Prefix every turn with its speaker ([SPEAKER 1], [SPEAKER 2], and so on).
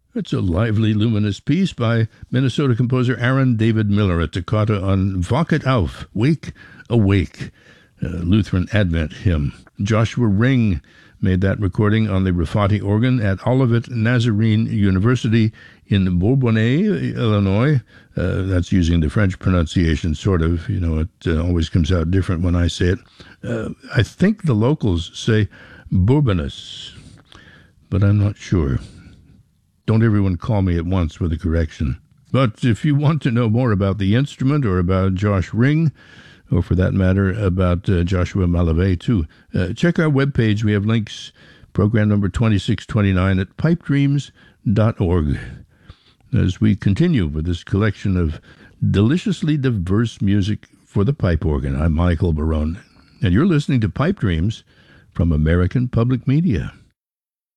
[SPEAKER 1] It's a lively, luminous piece by Minnesota composer Aaron David Miller, a toccata on Wacht auf, Wake Awake, Lutheran Advent hymn. Joshua Ring made that recording on the Rafati organ at Olivet Nazarene University in Bourbonnais, Illinois. That's using the French pronunciation, sort of. You know, it always comes out different when I say it. I think the locals say Bourbonnais, but I'm not sure. Don't everyone call me at once with a correction. But if you want to know more about the instrument or about Josh Ring, or for that matter, about Joshua Malave too, check our webpage. We have links, program number 2629 at pipedreams.org. As we continue with this collection of deliciously diverse music for the pipe organ, I'm Michael Barone, and you're listening to Pipe Dreams from American Public Media.